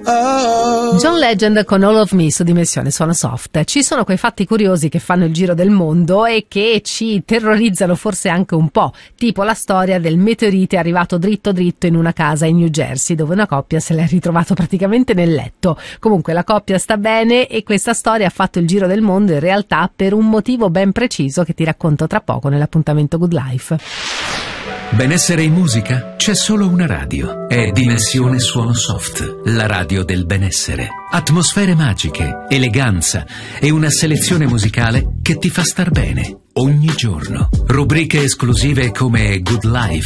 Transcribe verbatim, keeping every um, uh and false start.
John Legend con All of Me su Dimensione Suono Soft. Ci sono quei fatti curiosi che fanno il giro del mondo e che ci terrorizzano forse anche un po', tipo la storia del meteorite arrivato dritto dritto in una casa in New Jersey dove una coppia se l'è ritrovato praticamente nel letto. Comunque la coppia sta bene e questa storia ha fatto il giro del mondo in realtà per un motivo ben preciso che ti racconto tra poco nell'appuntamento Good Life. Benessere in musica? C'è solo una radio. È Dimensione Suono Soft, la radio del benessere. Atmosfere magiche, eleganza e una selezione musicale che ti fa star bene ogni giorno. Rubriche esclusive come Good Life,